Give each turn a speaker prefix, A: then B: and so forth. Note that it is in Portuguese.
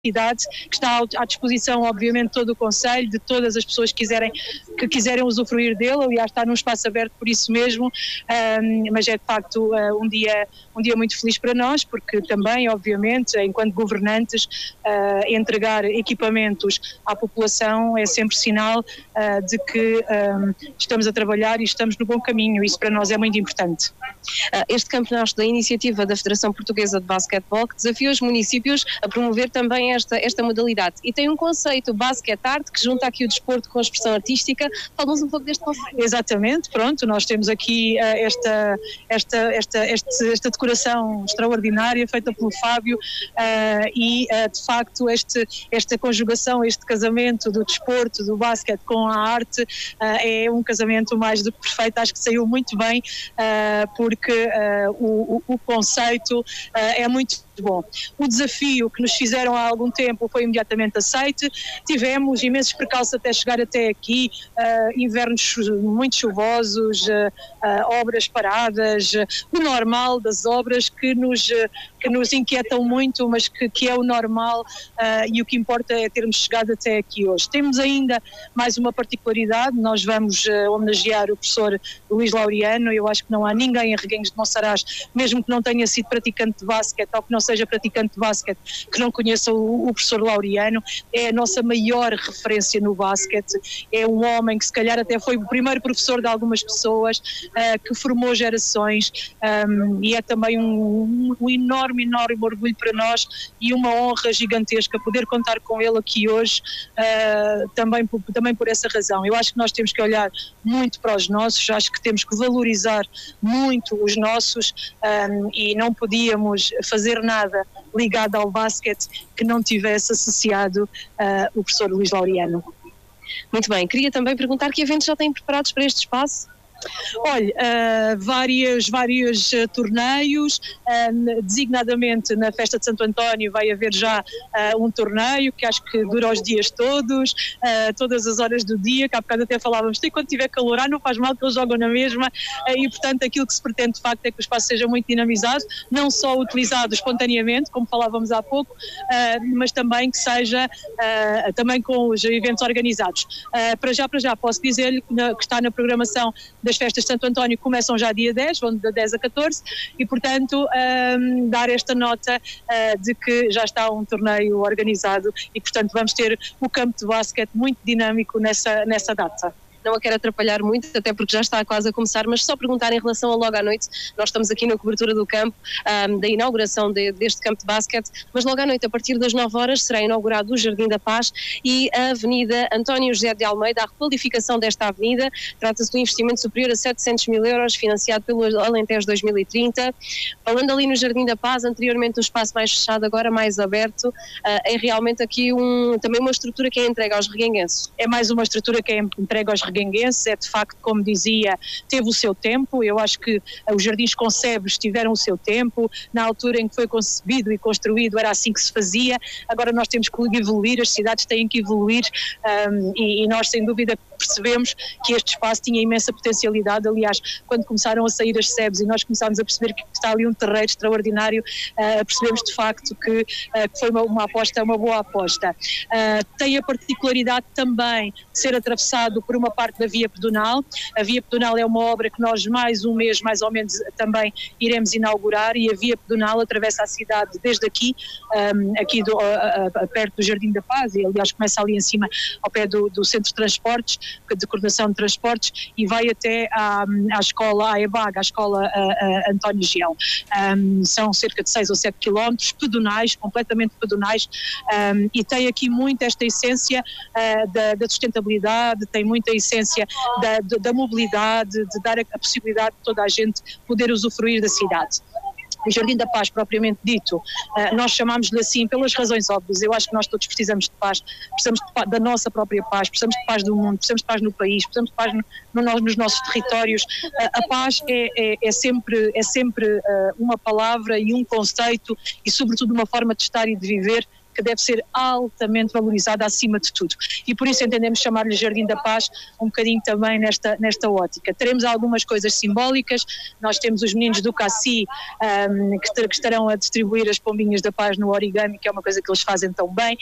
A: cidade, que está à disposição, obviamente, de todo o Conselho, de todas as pessoas que quiserem usufruir dele. Aliás, está num espaço aberto por isso mesmo, mas é de facto um dia muito feliz para nós, porque também, obviamente, enquanto governantes, entregar equipamentos à população é sempre sinal de que estamos a trabalhar e estamos no bom caminho. Isso para nós é muito importante.
B: Este campo nasce da iniciativa da Federação Portuguesa de Basquetebol, que desafia os municípios a promover também esta modalidade. E tem um conceito, Basket Art, que junta aqui o desporto com a expressão artística. Fala-nos um pouco deste conceito.
A: Exatamente, pronto, nós temos aqui esta decoração extraordinária feita pelo Fábio e de facto esta conjugação, este casamento do desporto, do basquete com a arte é um casamento mais do que perfeito. Acho que saiu muito bem porque o conceito é muito bom. O desafio que nos fizeram há algum tempo foi imediatamente aceite. Tivemos imensos percalços até chegar até aqui, invernos muito chuvosos, obras paradas, o normal das obras que nos inquietam muito, mas que é o normal, e o que importa é termos chegado até aqui hoje. Temos ainda mais uma particularidade. Nós vamos homenagear o professor Luís Laureano. Eu acho que não há ninguém em Reguengos de Monsaraz, mesmo que não tenha sido praticante de basquete ou que não seja praticante de basquete, que não conheça o professor Laureano. É a nossa maior referência no basquete. É um homem que se calhar até foi o primeiro professor de algumas pessoas, que formou gerações, e é também um enorme orgulho para nós e uma honra gigantesca poder contar com ele aqui hoje, também por essa razão. Eu acho que nós temos que olhar muito para os nossos, acho que temos que valorizar muito os nossos, e não podíamos fazer nada ligado ao basquete que não tivesse associado o professor Luís Laureano.
B: Muito bem, queria também perguntar que eventos já têm preparados para este espaço?
A: Olha, vários torneios, designadamente na festa de Santo António vai haver já um torneio que acho que dura os dias todos, todas as horas do dia, que há bocado até falávamos, e quando tiver calor, não faz mal que eles jogam na mesma, e portanto aquilo que se pretende de facto é que o espaço seja muito dinamizado, não só utilizado espontaneamente, como falávamos há pouco, mas também que seja também com os eventos organizados. Para já posso dizer-lhe que está na programação das festas de Santo António, que começam já dia 10, vão de 10 a 14, e portanto dar esta nota de que já está um torneio organizado e portanto vamos ter o campo de basquete muito dinâmico nessa data.
B: Não a quero atrapalhar muito, até porque já está quase a começar, mas só perguntar em relação a logo à noite. Nós estamos aqui na cobertura do campo, da inauguração deste campo de basquete, mas logo à noite, a partir das 9 horas, será inaugurado o Jardim da Paz e a Avenida António José de Almeida. A requalificação desta avenida trata-se de um investimento superior a 700 mil euros, financiado pelo Alentejo 2030. Falando ali no Jardim da Paz, anteriormente um espaço mais fechado, agora mais aberto, é realmente aqui também uma estrutura que é entregue aos reguenguenses.
A: É mais uma estrutura que é entregue aos reguenguenses, é de facto, como dizia, teve o seu tempo. Eu acho que os jardins concebes tiveram o seu tempo, na altura em que foi concebido e construído era assim que se fazia. Agora nós temos que evoluir, as cidades têm que evoluir, e nós sem dúvida percebemos que este espaço tinha imensa potencialidade. Aliás, quando começaram a sair as SEBs e nós começámos a perceber que está ali um terreiro extraordinário, percebemos de facto que foi uma boa aposta. Tem a particularidade também de ser atravessado por uma parte da via pedonal. A via pedonal é uma obra que nós mais um mês mais ou menos também iremos inaugurar, e a via pedonal atravessa a cidade desde aqui perto do Jardim da Paz, e aliás começa ali em cima ao pé do Centro de Transportes, de Coordenação de Transportes, e vai até à escola, à EBAG, à escola António Gião. São cerca de 6 ou 7 quilómetros pedonais, completamente pedonais, e tem aqui muito esta essência da sustentabilidade, tem muita essência da mobilidade, de dar a possibilidade de toda a gente poder usufruir da cidade. O Jardim da Paz, propriamente dito, nós chamamos-lhe assim pelas razões óbvias. Eu acho que nós todos precisamos de paz, da nossa própria paz, precisamos de paz do mundo, precisamos de paz no país, precisamos de paz nos nossos territórios. A paz é sempre uma palavra e um conceito, e sobretudo uma forma de estar e de viver que deve ser altamente valorizada acima de tudo. E por isso entendemos chamar-lhe Jardim da Paz um bocadinho também nesta ótica. Teremos algumas coisas simbólicas, nós temos os meninos do Cassi que estarão a distribuir as pombinhas da paz no origami, que é uma coisa que eles fazem tão bem.